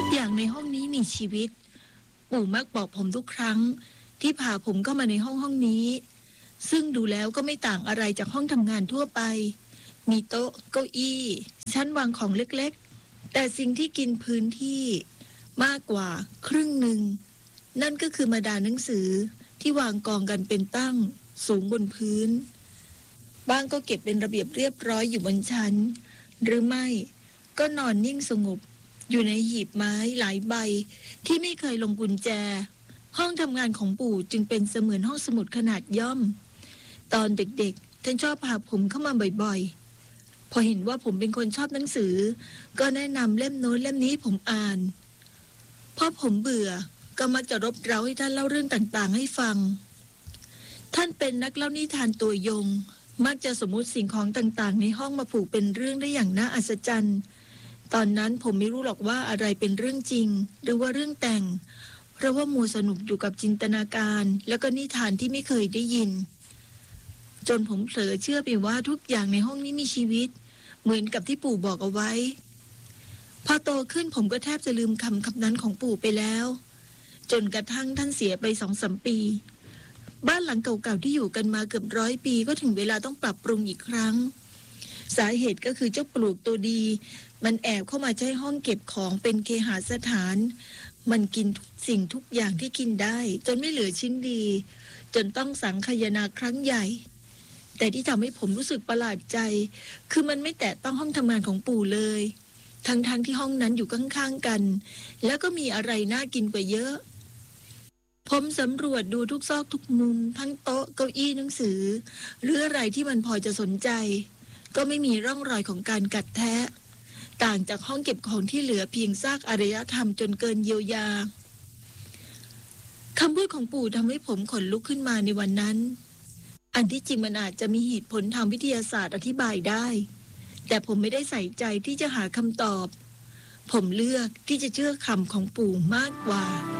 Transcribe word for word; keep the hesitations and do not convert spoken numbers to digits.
อย่างในห้องนี้มีชีวิตปู่มักบอกผมทุกครั้งที่พาผมเข้ามาในห้องห้องนี้ซึ่งดูแล้วก็ไม่ต่างอะไรจากห้องทำงานทั่วไปมีโต๊ะเก้าอี้ชั้นวางของเล็กๆแต่สิ่งที่กินพื้นที่มากกว่าครึ่งหนึ่งนั่นก็คือมาดาหนังสือที่วางกองกันเป็นตั้งสูงบนพื้นบ้างก็เก็บเป็นระเบียบเรียบร้อยอยู่บนชั้นหรือไม่ก็นอนนิ่งสงบอยู่ในหีบไม้หลายใบที่ไม่เคยลงกุญแจห้องทำงานของปู่จึงเป็นเสมือนห้องสมุดขนาดย่อมตอนเด็กๆท่านชอบพาผมเข้ามาบ่อยๆพอเห็นว่าผมเป็นคนชอบหนังสือก็แนะนำเล่มโน้นเล่มนี้ผมอ่านพอผมเบื่อก็มักจะรบเร้าให้ท่านเล่าเรื่องต่างๆให้ฟังท่านเป็นนักเล่านิทานตัวยงมักจะสมมุติสิ่งของต่างๆในห้องมาผูกเป็นเรื่องได้อย่างน่าอัศจรรย์ตอนนั้นผมไม่รู้หรอกว่าอะไรเป็นเรื่องจริงหรือว่าเรื่องแต่งเพราะว่ามัวสนุกอยู่กับจินตนาการแล้วก็นิทานที่ไม่เคยได้ยินจนผมเผลอเชื่อไปว่าทุกอย่างในห้องนี้มีชีวิตเหมือนกับที่ปู่บอกเอาไว้พอโตขึ้นผมก็แทบจะลืมคำคำนั้นของปู่ไปแล้วจนกระทั่งท่านเสียไปสองสามปีบ้านหลังเก่าๆที่อยู่กันมาเกือบร้อยปีก็ถึงเวลาต้องปรับปรุงอีกครั้งสาเหตุก็คือเจ้าปลวกตัวดีมันแอบเข้ามาใช้ห้องเก็บของเป็นเคหสถานมันกินทุกสิ่งทุกอย่างที่กินได้จนไม่เหลือชิ้นดีจนต้องสังคายนาครั้งใหญ่แต่ที่ทำให้ผมรู้สึกประหลาดใจคือมันไม่แตะต้องห้องทำงานของปู่เลยทั้งๆ ท, ที่ห้องนั้นอยู่ข้างๆกันแล้วก็มีอะไรน่ากินกว่าเยอะผมสำรวจดูทุกซอกทุกมุมทั้งโต๊ะเก้าอี้หนังสือหรืออะไรที่มันพอจะสนใจก็ไม่มีร่องรอยของการกัดแทะต่างจากห้องเก็บของที่เหลือเพียงซากอารยธรรมจนเกินเยียวยาคำพูดของปู่ทำให้ผมขนลุกขึ้นมาในวันนั้นอันที่จริงมันอาจจะมีเหตุผลทางวิทยาศาสตร์อธิบายได้แต่ผมไม่ได้ใส่ใจที่จะหาคำตอบผมเลือกที่จะเชื่อคำของปู่มากกว่า